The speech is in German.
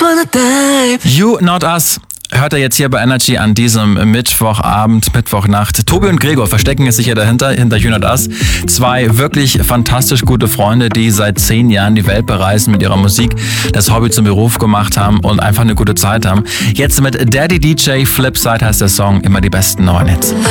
You Not Us hört er jetzt hier bei Energy an diesem Mittwochabend, Mittwochnacht. Tobi und Gregor verstecken es sich ja hinter You Not Us. Zwei wirklich fantastisch gute Freunde, die seit 10 Jahren die Welt bereisen mit ihrer Musik, das Hobby zum Beruf gemacht haben und einfach eine gute Zeit haben. Jetzt mit Daddy DJ Flipside heißt der Song, immer die besten neuen Hits.